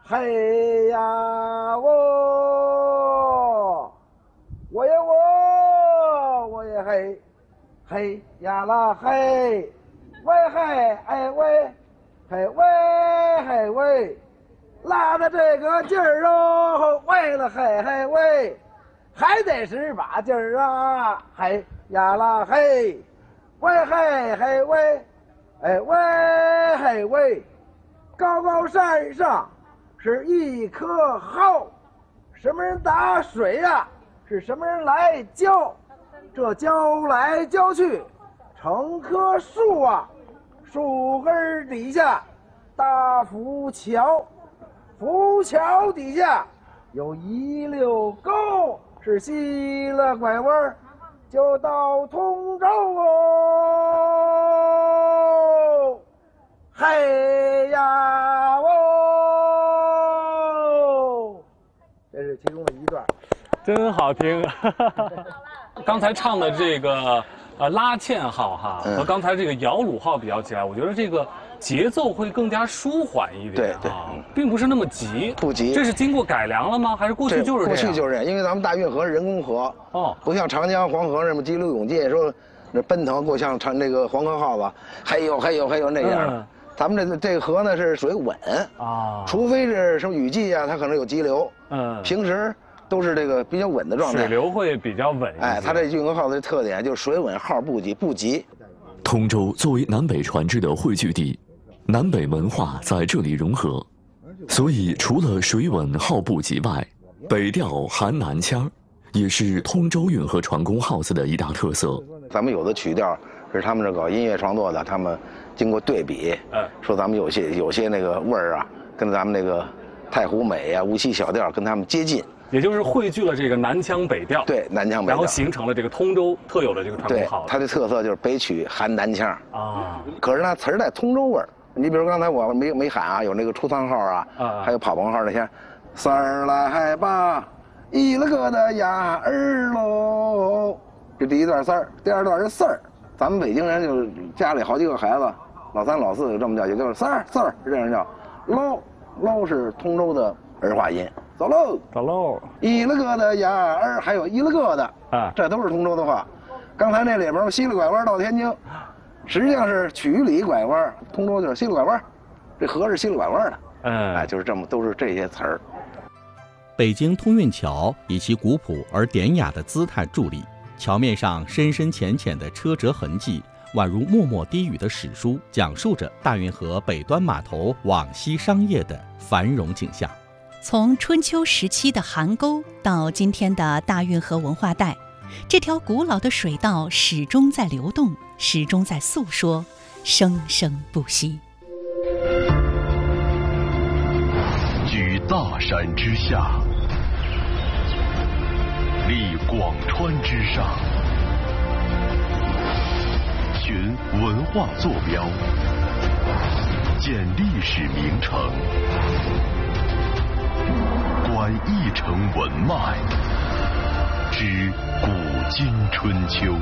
嘿呀我也我也嘿，嘿呀啦嘿，喂嘿哎喂，嘿喂嘿喂，拉着这个劲儿哦，为了嘿嘿喂，还得是把劲儿啊，嘿呀啦嘿，喂嘿嘿喂，哎喂嘿喂，高高山上是一棵蒿，什么人打水呀？是什么人来浇？这浇来浇去，成棵树啊！树根底下大浮桥，浮桥底下有一溜沟，是西了拐弯就到通州哦。嘿呀哦，这是其中的一段。 真好听，刚才唱的这个拉纤号哈，和刚才这个摇橹号比较起来，我觉得这个节奏会更加舒缓一点，对，并不是那么急， 不急。 这是经过改良了吗？还是过去就是这样？ 过去就是这样，因为咱们大运河是人工河，不像长江、黄河什么激流勇进，说那奔腾过像唱那个黄河号子，嘿呦嘿呦嘿呦那样。咱们这个河呢是水稳啊，除非是什么雨季啊，它可能有急流，平时都是这个比较稳的状态， 水流会比较稳。 哎，它这运河号的特点就是水稳，号不急。 通州作为南北船只的汇聚地，南北文化在这里融合，所以除了水稳号不急外，北调含南腔也是通州运河船工 house 的一大特色。 咱们有的曲调是他们这搞音乐创作的，他们经过对比，说咱们有些那个味儿啊，跟咱们那个太湖美啊、无锡小调跟他们接近。 也就是汇聚了这个南腔北调， 对，南腔北调， 然后形成了这个通州特有的这个传统号。 它的特色就是北曲含南腔啊，可是呢词儿带通州味儿。你比如刚才我没喊啊，有那个出仓号啊，还有跑棚号那些，三儿来吧，一了个的呀儿喽，这第一段三儿，第二段是四儿。咱们北京人就家里好几个孩子，老三老四就这么叫，也就是三儿四儿，这样叫。喽是通州的儿化音。走喽，一了个的呀儿，还有一了个的啊，这都是通州的话。刚才那里边西了拐弯到天津，实际上是曲里拐弯，通州就是西了拐弯，这河是西了拐弯的。哎，就是这么都是这些词儿。 北京通运桥以其古朴而典雅的姿态伫立，桥面上深深浅浅的车辙痕迹，宛如默默低语的史书，讲述着大运河北端码头往西商业的繁荣景象。 从春秋时期的邗沟到今天的大运河文化带，这条古老的水道始终在流动，始终在诉说，生生不息。 居大山之下，立广川之上，寻文化坐标，建历史名城，观一城文脉，知古今春秋。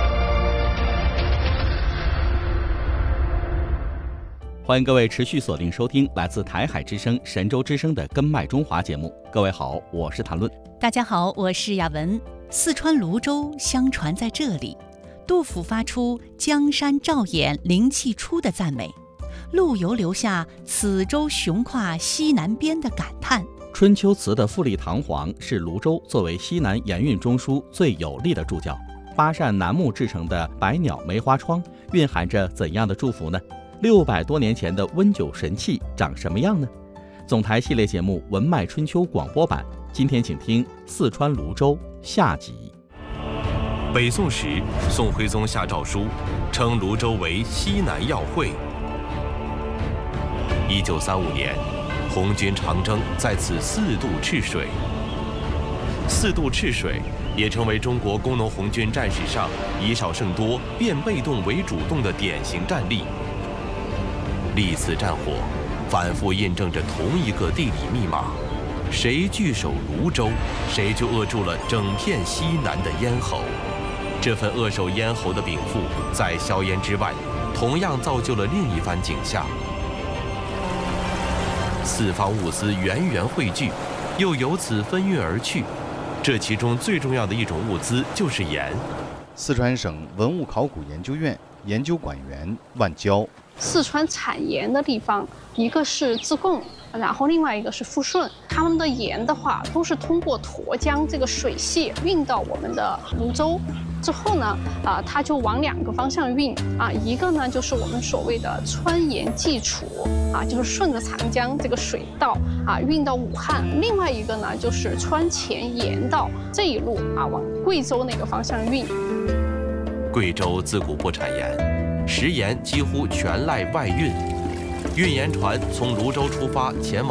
欢迎各位持续锁定收听来自台海之声、神州之声的《根脉中华》节目。各位好，我是谭论。 大家好，我是雅文。四川泸州相传在这里，杜甫发出江山照眼灵气出的赞美，陆游留下此州雄跨西南边的感叹。 春秋词的富丽堂皇是泸州作为西南盐运中枢最有力的注脚。8扇楠木制成的百鸟梅花窗蕴含着怎样的祝福呢？600多年前的温酒神器长什么样呢？总台系列节目《文脉春秋》广播版，今天请听四川泸州下集。 北宋时，宋徽宗下诏书，称泸州为西南要会。1935年，红军长征在此4度赤水。4度赤水也成为中国工农红军战史上以少胜多、变被动为主动的典型战例。历次战火反复印证着同一个地理密码：谁据守泸州，谁就扼住了整片西南的咽喉。这份扼守咽喉的禀赋，在硝烟之外，同样造就了另一番景象。 四方物资源源汇聚，又由此分运而去。这其中最重要的一种物资就是盐。 四川省文物考古研究院研究馆员万娇。 四川产盐的地方，一个是自贡，然后另外一个是富顺。他们的盐的话，都是通过沱江这个水系运到我们的泸州，之后呢，它就往2个方向运一个呢就是我们所谓的川盐济楚就是顺着长江这个水道运到武汉；另外一个呢就是川黔盐道这一路往贵州那个方向运。 贵州自古不产盐，食盐几乎全赖外运。运盐船从泸州出发前往